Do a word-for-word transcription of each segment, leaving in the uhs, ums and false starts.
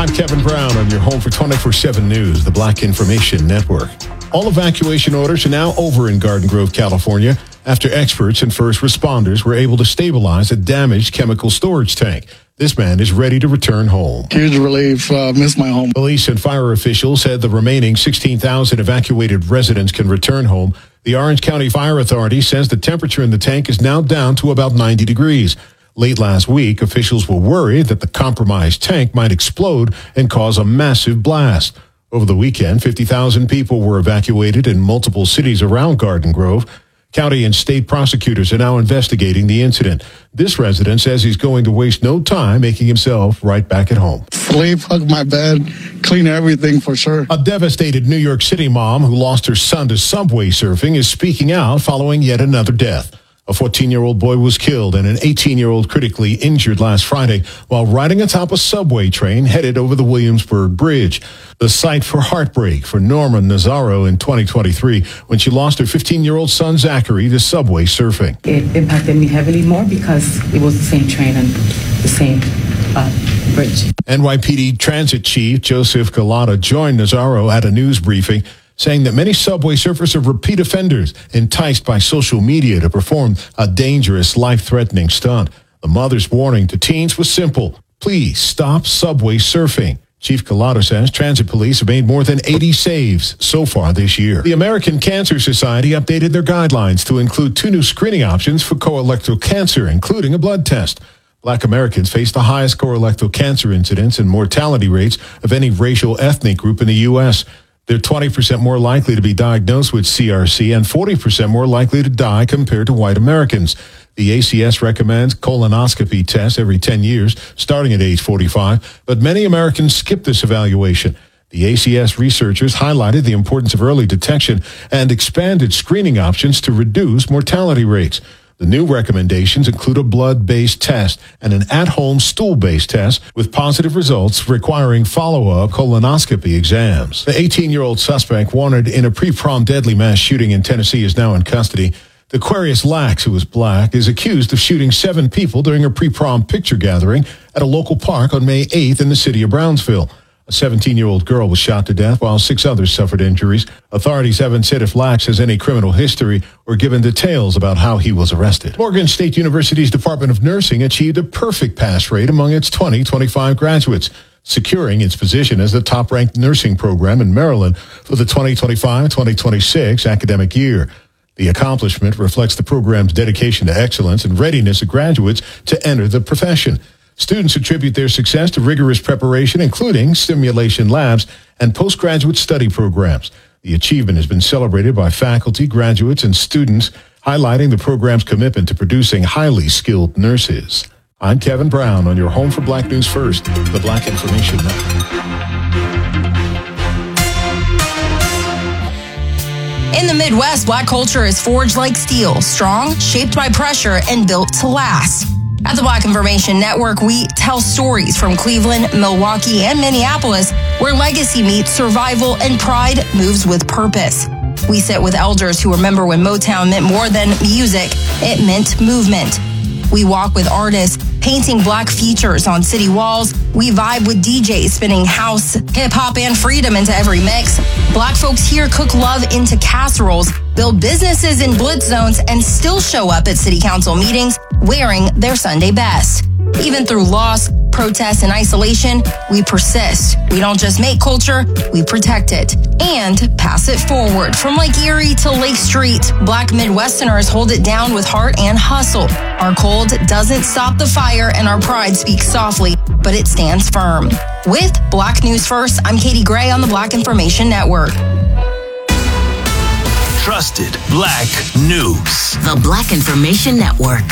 I'm Kevin Brown on your home for twenty-four seven News, the Black Information Network. All evacuation orders are now over in Garden Grove, California, after experts and first responders were able to stabilize a damaged chemical storage tank. This man is ready to return home. Huge relief. Uh, miss my home. Police and fire officials said the remaining sixteen thousand evacuated residents can return home. The Orange County Fire Authority says the temperature in the tank is now down to about ninety degrees. Late last week, officials were worried that the compromised tank might explode and cause a massive blast. Over the weekend, fifty thousand people were evacuated in multiple cities around Garden Grove. County and state prosecutors are now investigating the incident. This resident says he's going to waste no time making himself right back at home. Sleep, hug my bed, clean everything for sure. A devastated New York City mom who lost her son to subway surfing is speaking out following yet another death. A fourteen-year-old boy was killed and an eighteen-year-old critically injured last Friday while riding atop a subway train headed over the Williamsburg Bridge. The sight for heartbreak for Norma Nazaro in twenty twenty-three when she lost her fifteen-year-old son Zachary to subway surfing. It impacted me heavily more because it was the same train and the same uh, bridge. N Y P D Transit Chief Joseph Galata joined Nazaro at a news briefing, saying that many subway surfers are repeat offenders enticed by social media to perform a dangerous, life-threatening stunt. The mother's warning to teens was simple: please stop subway surfing. Chief Galata says transit police have made more than eighty saves so far this year. The American Cancer Society updated their guidelines to include two new screening options for colorectal cancer, including a blood test. Black Americans face the highest colorectal cancer incidence and mortality rates of any racial ethnic group in the U S They're twenty percent more likely to be diagnosed with C R C and forty percent more likely to die compared to white Americans. The A C S recommends colonoscopy tests every ten years, starting at age forty-five, but many Americans skip this evaluation. The A C S researchers highlighted the importance of early detection and expanded screening options to reduce mortality rates. The new recommendations include a blood-based test and an at-home stool-based test with positive results requiring follow-up colonoscopy exams. The eighteen-year-old suspect wanted in a pre-prom deadly mass shooting in Tennessee is now in custody. Aquarius Lax, who is black, is accused of shooting seven people during a pre-prom picture gathering at a local park on May eighth in the city of Brownsville. A seventeen-year-old girl was shot to death while six others suffered injuries. Authorities haven't said if Lax has any criminal history or given details about how he was arrested. Morgan State University's Department of Nursing achieved a perfect pass rate among its twenty twenty-five graduates, securing its position as the top-ranked nursing program in Maryland for the twenty twenty-five twenty twenty-six academic year. The accomplishment reflects the program's dedication to excellence and readiness of graduates to enter the profession. Students attribute their success to rigorous preparation, including simulation labs and postgraduate study programs. The achievement has been celebrated by faculty, graduates, and students, highlighting the program's commitment to producing highly skilled nurses. I'm Kevin Brown on your home for Black News First, the Black Information Network. In the Midwest, Black culture is forged like steel, strong, shaped by pressure, and built to last. At the Black Information Network, we tell stories from Cleveland, Milwaukee, and Minneapolis, where legacy meets survival and pride moves with purpose. We sit with elders who remember when Motown meant more than music, it meant movement. We walk with artists, painting Black features on city walls. We vibe with D Js spinning house, hip-hop, and freedom into every mix. Black folks here cook love into casseroles, build businesses in blitz zones, and still show up at city council meetings wearing their Sunday best. Even through loss, protests, and isolation, we persist. We don't just make culture, we protect it and pass it forward. From Lake Erie to Lake Street, Black Midwesterners hold it down with heart and hustle. Our cold doesn't stop the fire and our pride speaks softly, but it stands firm. With Black News First, I'm Katie Gray on the Black Information Network. Trusted Black News. The Black Information Network.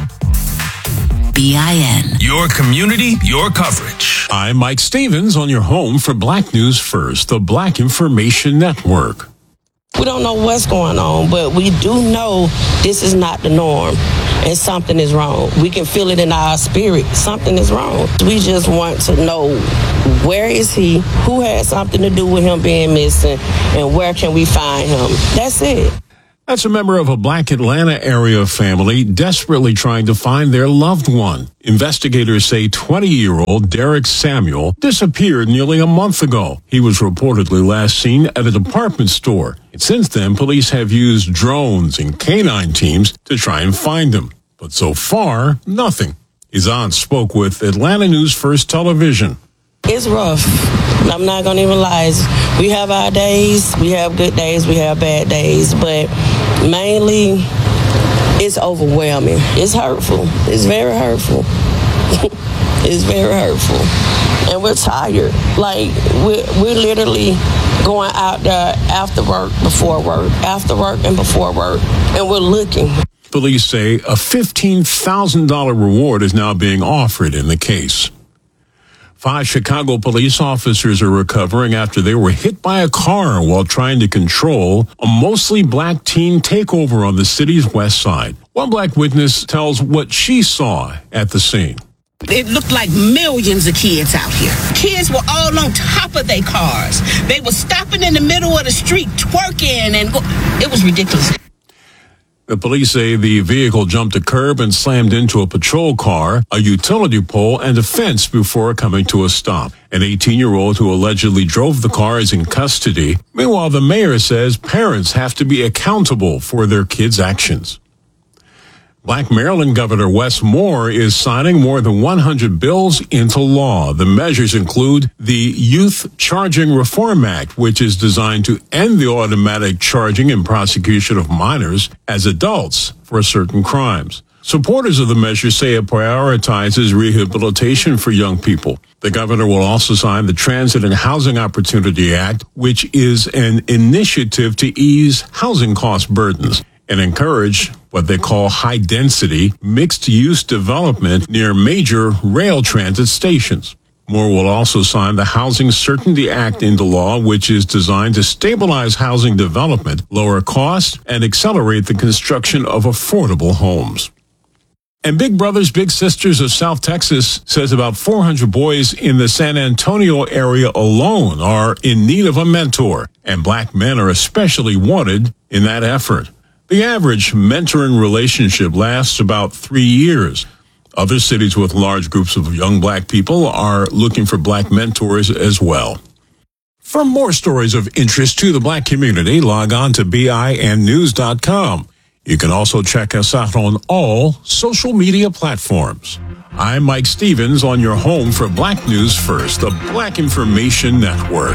B I N. Your community, your coverage. I'm Mike Stevens on your home for Black News First, the Black Information Network. We don't know what's going on, but we do know this is not the norm and something is wrong. We can feel it in our spirit. Something is wrong. We just want to know, where is he? Who had something to do with him being missing? And where can we find him? That's it. That's a member of a Black Atlanta area family desperately trying to find their loved one. Investigators say twenty-year-old Derek Samuel disappeared nearly a month ago. He was reportedly last seen at a department store. And since then, police have used drones and canine teams to try and find him. But so far, nothing. His aunt spoke with Atlanta News First Television. It's rough. I'm not going to even lie. We have our days. We have good days. We have bad days. But mainly, it's overwhelming. It's hurtful. It's very hurtful. It's very hurtful. And we're tired. Like, we're, we're literally going out there after work, before work, after work, and before work. And we're looking. Police say a fifteen thousand dollars reward is now being offered in the case. Five Chicago police officers are recovering after they were hit by a car while trying to control a mostly black teen takeover on the city's west side. One black witness tells what she saw at the scene. It looked like millions of kids out here. Kids were all on top of their cars. They were stopping in the middle of the street, twerking, and go- it was ridiculous. The police say the vehicle jumped a curb and slammed into a patrol car, a utility pole, and a fence before coming to a stop. An eighteen-year-old who allegedly drove the car is in custody. Meanwhile, the mayor says parents have to be accountable for their kids' actions. Black Maryland Governor Wes Moore is signing more than one hundred bills into law. The measures include the Youth Charging Reform Act, which is designed to end the automatic charging and prosecution of minors as adults for certain crimes. Supporters of the measure say it prioritizes rehabilitation for young people. The governor will also sign the Transit and Housing Opportunity Act, which is an initiative to ease housing cost burdens and encourage what they call high-density, mixed-use development near major rail transit stations. Moore will also sign the Housing Certainty Act into law, which is designed to stabilize housing development, lower costs, and accelerate the construction of affordable homes. And Big Brothers Big Sisters of South Texas says about four hundred boys in the San Antonio area alone are in need of a mentor, and black men are especially wanted in that effort. The average mentoring relationship lasts about three years. Other cities with large groups of young black people are looking for black mentors as well. For more stories of interest to the black community, log on to B I N news dot com. You can also check us out on all social media platforms. I'm Mike Stevens on your home for Black News First, the Black Information Network.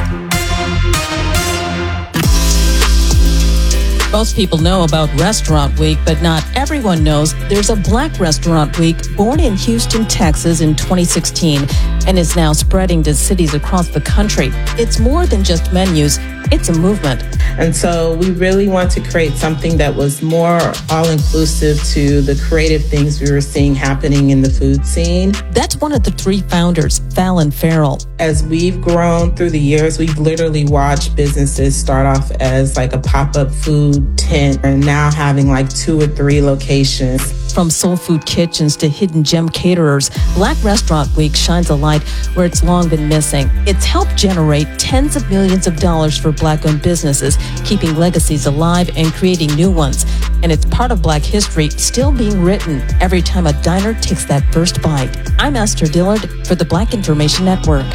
Most people know about Restaurant Week, but not everyone knows there's a Black Restaurant Week born in Houston, Texas in twenty sixteen and is now spreading to cities across the country. It's more than just menus. It's a movement. And so we really want to create something that was more all-inclusive to the creative things we were seeing happening in the food scene. That's one of the three founders, Fallon Farrell. As we've grown through the years, we've literally watched businesses start off as like a pop-up food tent and now having like two or three locations. From soul food kitchens to hidden gem caterers, Black Restaurant Week shines a light where it's long been missing. It's helped generate tens of millions of dollars for Black-owned businesses, keeping legacies alive and creating new ones. And it's part of Black history still being written every time a diner takes that first bite. I'm Esther Dillard for the Black Information Network.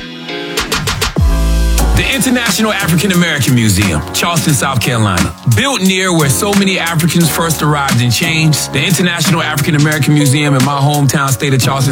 The International African American Museum, Charleston, South Carolina. Built near where so many Africans first arrived and changed, the International African American Museum in my hometown state of Charleston,